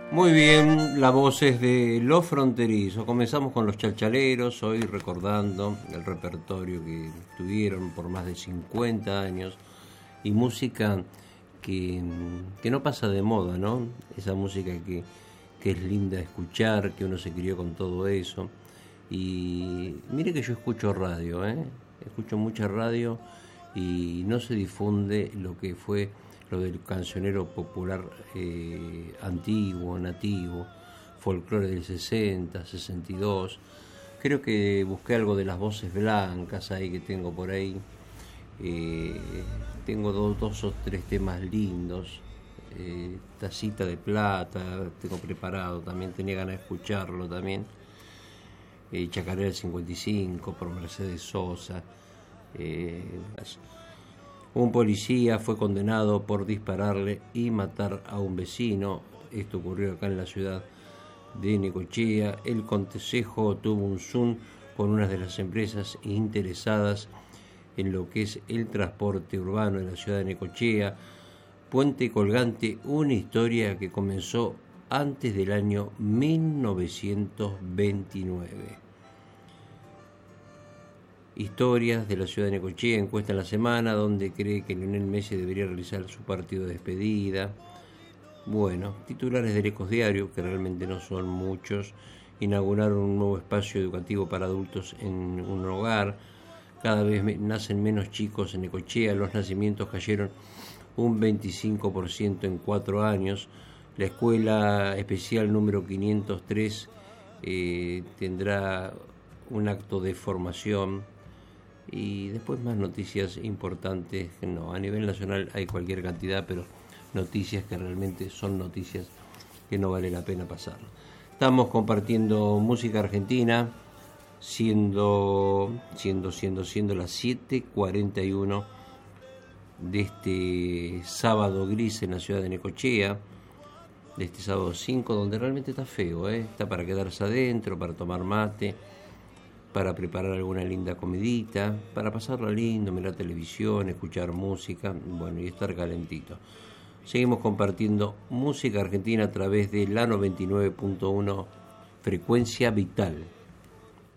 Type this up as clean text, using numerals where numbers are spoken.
Muy bien, la voz es de Los Fronterizos. Comenzamos con los Chalchaleros, hoy recordando el repertorio que tuvieron por más de 50 años y música que, que no pasa de moda, ¿no? Esa música que es linda de escuchar, que uno se crió con todo eso. Y mire que yo escucho radio, ¿eh? Escucho mucha radio y no se difunde lo que fue lo del cancionero popular antiguo, nativo, folclore del 60, 62. Creo que busqué algo de las voces blancas ahí que tengo por ahí. Eh, Tengo dos o tres temas lindos. Tacita de Plata, tengo preparado también, tenía ganas de escucharlo también. Chacarera del 55 por Mercedes Sosa. Eh, un policía fue condenado por dispararle y matar a un vecino. Esto ocurrió acá en la ciudad de Necochea. El consejo tuvo un Zoom con una de las empresas interesadas en lo que es el transporte urbano de la ciudad de Necochea. Puente Colgante, una historia que comenzó antes del año 1929. Historias de la ciudad de Necochea, encuesta en la semana, donde cree que Lionel Messi debería realizar su partido de despedida. Bueno, titulares del Ecos Diario, que realmente no son muchos, inauguraron un nuevo espacio educativo para adultos en un hogar. Cada vez nacen menos chicos en Necochea, los nacimientos cayeron un 25% en 4 años. La escuela especial número 503 tendrá un acto de formación. Y después más noticias importantes, no, a nivel nacional hay cualquier cantidad, pero noticias que realmente son noticias que no vale la pena pasar. Estamos compartiendo música argentina, siendo las 7:41 de este sábado gris en la ciudad de Necochea, de este sábado 5, donde realmente está feo, está para quedarse adentro, para tomar mate, para preparar alguna linda comidita, para pasarla lindo, mirar televisión, escuchar música, bueno, y estar calentito. Seguimos compartiendo música argentina a través de la 99.1 Frecuencia Vital.